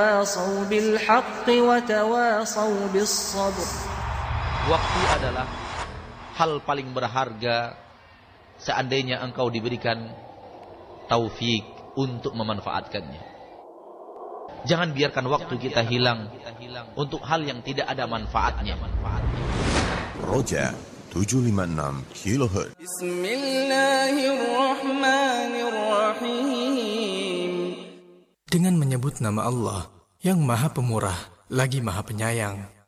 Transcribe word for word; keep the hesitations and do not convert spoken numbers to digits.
Waktu adalah hal paling berharga seandainya engkau diberikan taufik untuk memanfaatkannya. Jangan biarkan waktu kita hilang untuk hal yang tidak ada manfaatnya. Roja tujuh lima enam kilohertz. Bismillahirrahmanirrahim. Dengan menyebut nama Allah yang Maha Pemurah lagi Maha Penyayang.